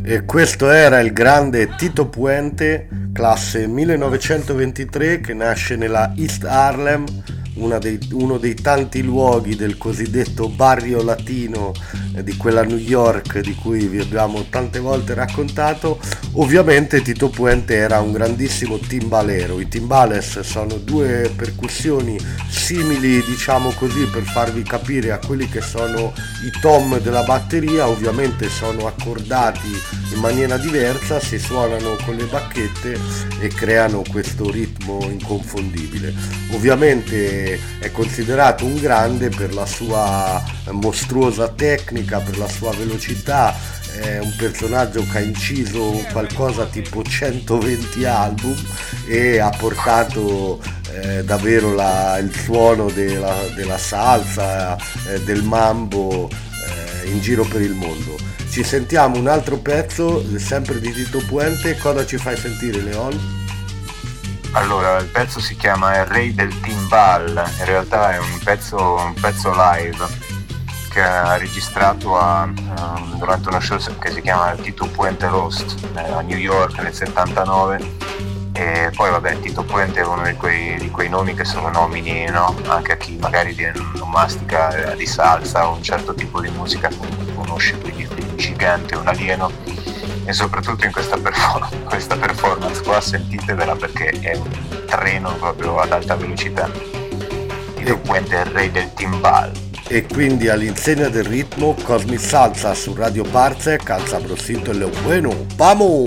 E questo era il grande Tito Puente, classe 1923, che nasce nella East Harlem, uno dei tanti luoghi del cosiddetto barrio latino di quella New York di cui vi abbiamo tante volte raccontato. Ovviamente Tito Puente era un grandissimo timbalero. I timbales sono due percussioni simili, diciamo così, per farvi capire a quelli che sono i tom della batteria. Ovviamente sono accordati in maniera diversa, si suonano con le bacchette e creano questo ritmo inconfondibile. Ovviamente è considerato un grande per la sua mostruosa tecnica, per la sua velocità. È un personaggio che ha inciso qualcosa tipo 120 album e ha portato davvero il suono della salsa, del mambo in giro per il mondo. Ci sentiamo un altro pezzo, sempre di Tito Puente. Cosa ci fai sentire, Leon? Allora, il pezzo si chiama Il Re del Timbal, in realtà è un pezzo live che ha registrato durante uno show che si chiama Tito Puente Roast a New York nel 79. E poi vabbè, Tito Puente è uno di quei nomi che sono nomini, no? Anche a chi magari non mastica di salsa o un certo tipo di musica conosce, quindi un gigante, un alieno. E soprattutto in questa performance qua sentitevela, perché è un treno proprio ad alta velocità. Tito Puente è il re del timbal. E quindi all'insegna del ritmo, Cosmic Salsa su Radio Parsec, al sabrosito e lo bueno. ¡Vamos!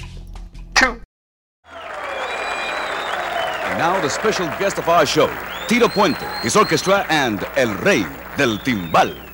And now the special guest of our show, Tito Puente, his orchestra and El Rey del Timbal.